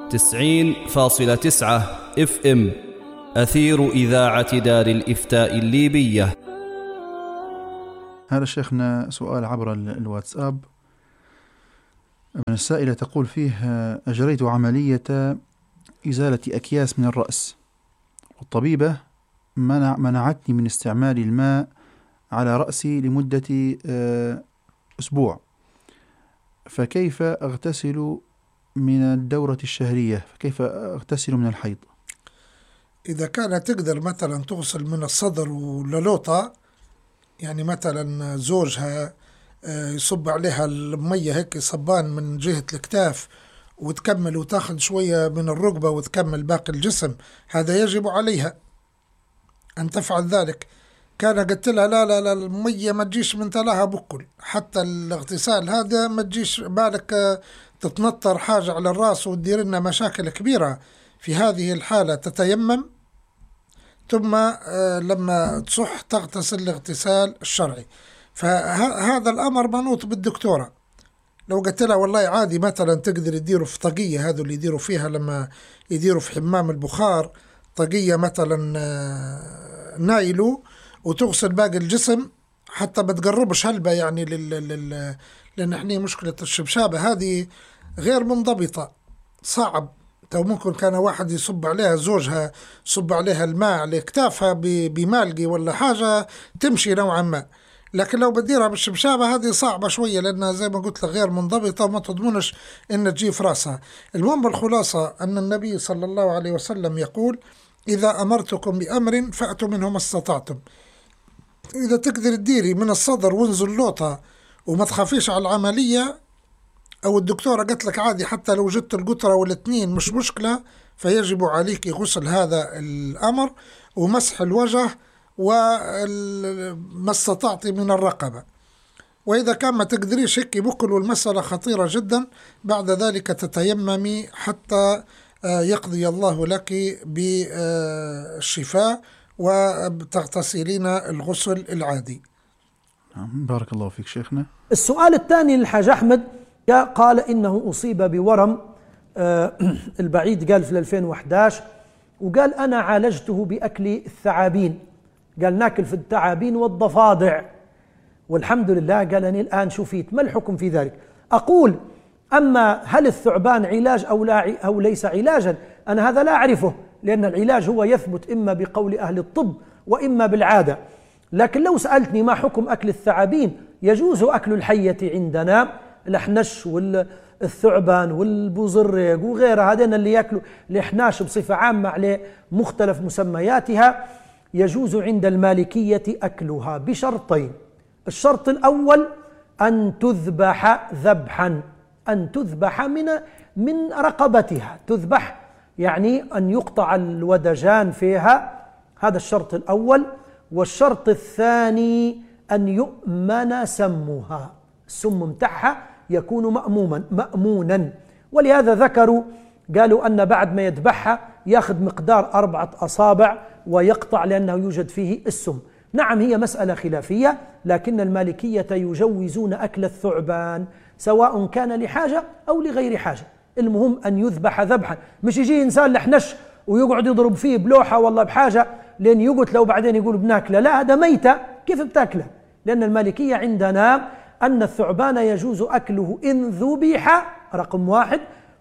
90.9 FM أثير إذاعة دار الإفتاء الليبية. هذا شيخنا سؤال عبر الواتساب من السائلة، تقول فيه: أجريت عملية إزالة أكياس من الرأس، والطبيبة منعتني من استعمال الماء على رأسي لمدة أسبوع، فكيف أغتسل من الدورة الشهرية؟ فكيف أغتسل من الحيض؟ إذا كانت تقدر مثلا تغسل من الصدر وللوطة، يعني مثلا زوجها يصب عليها المية هيك صبان من جهة الكتاف وتكمل وتاخذ شوية من الركبة وتكمل باقي الجسم، هذا يجب عليها أن تفعل ذلك. كان قلت لها لا المية ما تجيش من تلاها بكل، حتى الاغتسال هذا ما تجيش بالك تتنطر حاجة على الرأس وتدير لنا مشاكل كبيرة. في هذه الحالة تتيمم، ثم لما تصح تغتسل الاغتسال الشرعي. فهذا الأمر منوط بالدكتورة. لو قلت لها والله عادي مثلا تقدر يديروا في طاقية، هذا اللي يديروا فيها لما يديروا في حمام البخار، طاقية مثلا نايلو، وتغسل باقي الجسم حتى ما تقربش هلبة، يعني لأن احنا مشكلة الشبشابة هذه غير منضبطة، صعب. ممكن كان واحد يصب عليها، زوجها يصب عليها الماء على كتافها بمالقي ولا حاجة تمشي نوعا ما، لكن لو بديرها بالشبشابة هذه صعبة شوية، لأنها زي ما قلت لك غير منضبطة وما تضمنش إن تجي في راسها. المهم بالخلاصة أن النبي صلى الله عليه وسلم يقول: إذا أمرتكم بأمر فأتوا منه ما استطعتم. إذا تقدر تديري من الصدر وانزل لوطة وما تخافيش على العملية، أو الدكتورة قالت لك عادي حتى لو جدت القطرة والاثنين مش مشكلة، فيجب عليك غسل هذا الأمر ومسح الوجه وما استطعت من الرقبة. وإذا كان ما تقدريش هيك بكل، والمسألة خطيرة جدا، بعد ذلك تتيممي حتى يقضي الله لك بالشفاء وتغتسلين الغسل العادي. بارك الله فيك شيخنا. السؤال الثاني للحاج أحمد، قال إنه أصيب بورم البعيد، قال في 2011، وقال أنا عالجته بأكل الثعابين، قال ناكل في الثعابين والضفادع والحمد لله. قال أنا الآن شفيت، ما الحكم في ذلك؟ أقول: أما هل الثعبان علاج أو ليس علاجا، أنا هذا لا أعرفه، لأن العلاج هو يثبت إما بقول أهل الطب وإما بالعادة. لكن لو سألتني ما حكم أكل الثعابين، يجوز أكل الحية عندنا، الأحنش والثعبان والبوزرق وغيرها، هذين اللي يأكلوا الإحناش بصفة عامة على مختلف مسمياتها، يجوز عند المالكية أكلها بشرطين. الشرط الأول أن تذبح ذبحا، أن تذبح من رقبتها، تذبح يعني أن يقطع الودجان فيها، هذا الشرط الأول. والشرط الثاني أن يؤمن سمها، السم متاعها يكون مأمونا. ولهذا ذكروا، قالوا أن بعد ما يذبحها يأخذ مقدار 4 أصابع ويقطع، لأنه يوجد فيه السم. نعم هي مسألة خلافية، لكن المالكية يجوزون أكل الثعبان سواء كان لحاجة أو لغير حاجة، المهم أن يذبح ذبحا، مش يجي إنسان لحنش ويقعد يضرب فيه بلوحة والله بحاجة لأن يقتله وبعدين يقول بناكله، لا هذا ميتة، كيف بتاكله؟ لأن المالكية عندنا أن الثعبان يجوز أكله إن ذبح، رقم 1،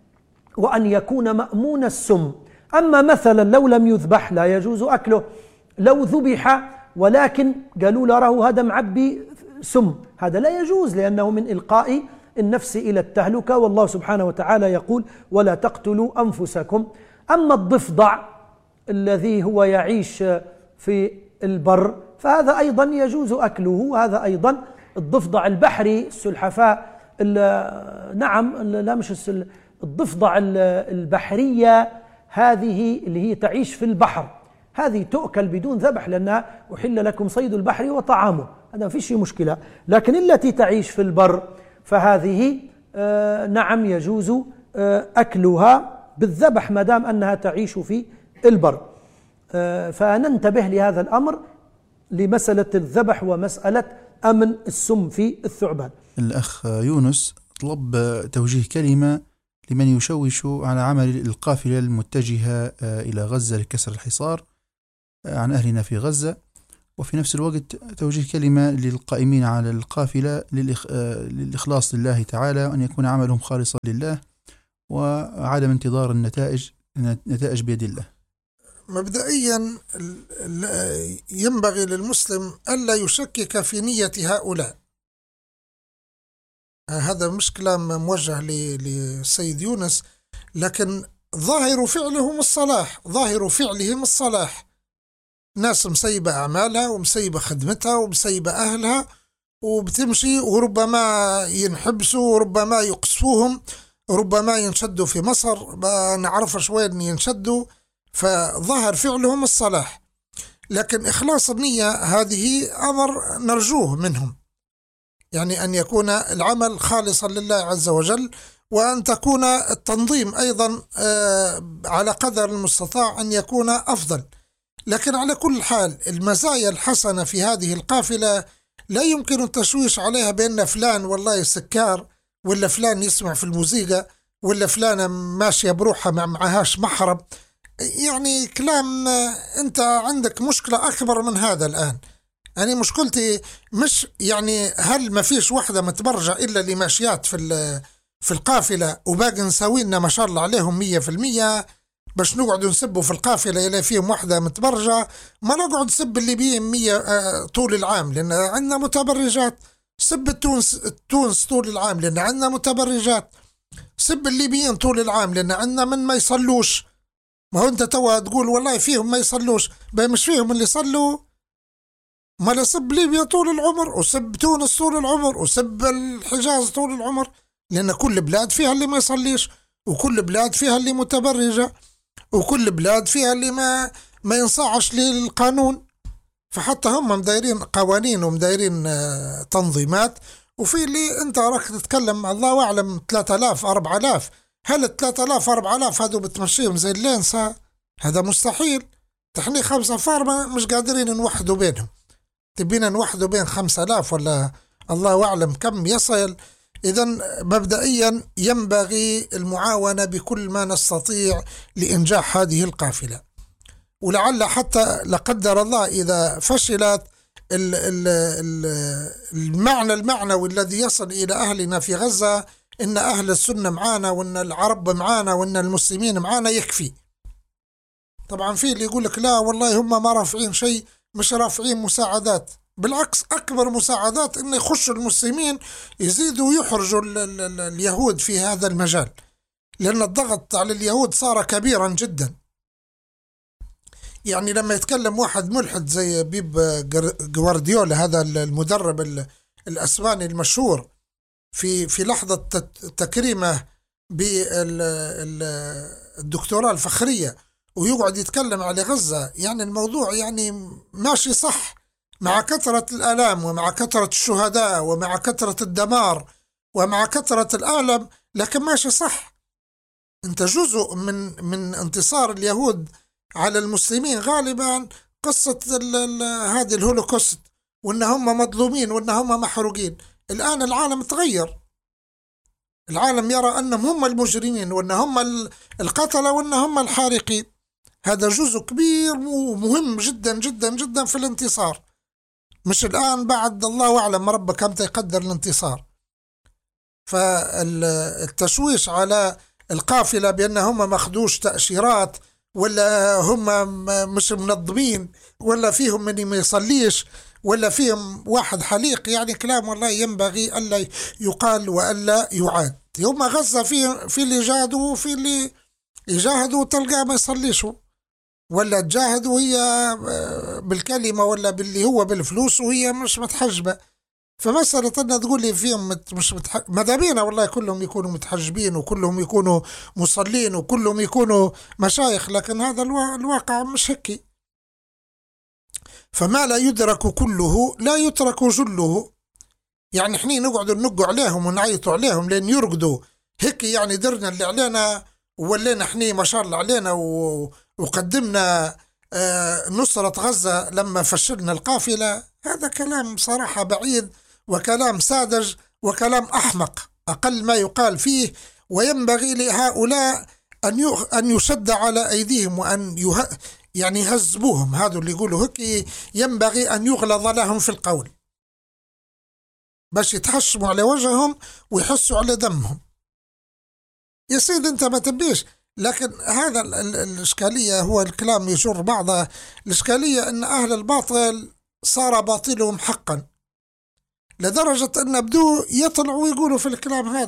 وأن يكون مأمون السم. أما مثلا لو لم يذبح لا يجوز أكله، لو ذبح ولكن قالوا له هذا معبي سم، هذا لا يجوز، لأنه من إلقاء النفس إلى التهلكة، والله سبحانه وتعالى يقول: ولا تقتلوا أنفسكم. أما الضفدع الذي هو يعيش في البر فهذا أيضا يجوز أكله، هذا أيضا الضفدع البحري السلحفاء، نعم لا مش الضفدع البحرية، هذه اللي هي تعيش في البحر، هذه تؤكل بدون ذبح، لأنها أحل لكم صيد البحر وطعامه، هذا ما فيش مشكلة. لكن التي تعيش في البر فهذه نعم يجوز أكلها بالذبح ما دام أنها تعيش في البر. فننتبه لهذا الأمر، لمسألة الذبح ومسألة أمن السم في الثعبان. الأخ يونس طلب توجيه كلمة لمن يشوش على عمل القافلة المتجهة إلى غزة لكسر الحصار عن أهلنا في غزة، وفي نفس الوقت توجيه كلمة للقائمين على القافلة للإخلاص لله تعالى، وأن يكون عملهم خالصا لله وعدم انتظار النتائج بيد الله. مبدئيا ينبغي للمسلم ألا يشكك في نية هؤلاء. هذا مش كلام موجه للسيد يونس، لكن ظاهر فعلهم الصلاح، ظاهر فعلهم الصلاح. ناس مسيبة أعمالها ومسيبة خدمتها ومسيبة أهلها وبتمشي، وربما ينحبسوا وربما يقصفوهم، ربما ينشدوا في مصر، ما نعرفش وين ينشدوا، فظهر فعلهم الصلاح. لكن إخلاص النية هذه أمر نرجوه منهم، يعني أن يكون العمل خالصا لله عز وجل، وأن تكون التنظيم أيضا على قدر المستطاع أن يكون أفضل. لكن على كل حال المزايا الحسنة في هذه القافلة لا يمكن التشويش عليها بأن فلان والله سكار، ولا فلان يسمع في الموسيقى، ولا فلانة ماشية بروحها معهاش محرم. يعني كلام، أنت عندك مشكلة أكبر من هذا الآن. يعني مشكلتي مش يعني هل ما فيش وحدة متبرجة إلا اللي ماشيات في القافلة وباقي نساوينا ما شاء الله عليهم 100%، باش نقعدوا نسبوا في القافلة إلا فيهم وحدة متبرجة، ما نقعد نسب اللي بيهم 100 طول العام لأن عندنا متبرجات. سب تونس طول العام لأن عندنا متبرجات. سب الليبيين طول العام لأن عندنا من ما يصلوش. ما هو أنت توا تقول والله فيهم ما يصلوش، مش فيهم اللي يصلوا. ما لسب ليبيا طول العمر، وسب تونس طول العمر، وسب الحجاز طول العمر، لأن كل بلاد فيها اللي ما يصليش، وكل بلاد فيها اللي متبرجة، وكل بلاد فيها اللي ما ينصاعش للقانون. فحتى هم مدايرين قوانين ومدايرين تنظيمات، وفي اللي انت راك تتكلم الله أعلم 3000 4000. هل 3000 4000 هذو بتمشيهم زي اللينسة؟ هذا مستحيل. تحني 5 فار مش قادرين نوحدوا بينهم، تبينا نوحدوا بين 5000 ولا الله أعلم كم يصل. إذن مبدئيا ينبغي المعاونة بكل ما نستطيع لإنجاح هذه القافلة، ولعل حتى لقدر الله إذا فشلت المعنى المعنوي الذي يصل إلى أهلنا في غزة، إن أهل السنة معانا، وإن العرب معانا، وإن المسلمين معانا، يكفي. طبعا في اللي يقول لك لا والله هم ما رافعين شيء، مش رافعين مساعدات. بالعكس أكبر مساعدات إن يخشوا المسلمين يزيدوا يحرجوا اليهود في هذا المجال، لأن الضغط على اليهود صار كبيرا جدا. يعني لما يتكلم واحد ملحد زي بيب جوارديولا، هذا المدرب الأسباني المشهور، في لحظة تكريمه بالدكتوراه الفخرية، ويقعد يتكلم على غزة، يعني الموضوع يعني ماشي صح، مع كثرة الآلام ومع كثرة الشهداء ومع كثرة الدمار ومع كثرة الآلم، لكن ماشي صح. انت جزء من انتصار اليهود على المسلمين غالبا قصة هذه الهولوكوست، وان هم مظلومين وان هم محروقين. الآن العالم تغير، العالم يرى أنهم هم المجرمين وأن هم القتلة وأن هم الحارقين. هذا جزء كبير ومهم جدا جدا جدا في الانتصار، مش الآن بعد الله أعلم ربك كم يقدر الانتصار. فالتشويش على القافلة بأن هم مخدوش تأشيرات، ولا هم مش منظمين، ولا فيهم من ما يصليش، ولا فيهم واحد حليق، يعني كلام والله ينبغي ألا يقال وألا يعاد. يوم غزة في اللي جاهدوا وفي اللي يجاهدوا تلقى ما يصليشوا، ولا تجاهدوا هي بالكلمة ولا باللي هو بالفلوس وهي مش متحجبة. فمسألة أن تقول لي فيهم مش مدابينا والله كلهم يكونوا متحجبين وكلهم يكونوا مصلين وكلهم يكونوا مشايخ، لكن هذا الواقع مش هيك. فما لا يدرك كله لا يترك جله. يعني احنا نقعد ننقوا عليهم ونعيطوا عليهم لين يرقدوا هيك، يعني درنا اللي علينا وولينا احنا ما شاء الله علينا وقدمنا نصرة غزة لما فشلنا القافلة. هذا كلام صراحة بعيد، وكلام ساذج، وكلام أحمق أقل ما يقال فيه، وينبغي لهؤلاء أن يشد على أيديهم وأن يعني يهذبوهم. هذا اللي يقولوا هيك ينبغي أن يغلظ لهم في القول باش يتحشموا على وجههم ويحسوا على دمهم. يا سيد أنت ما تبيش، لكن هذا الإشكالية هو الكلام يجر بعضه. الإشكالية أن أهل الباطل صار باطلهم حقا لدرجة أن بدو يطلعوا ويقولوا في الكلام هذا.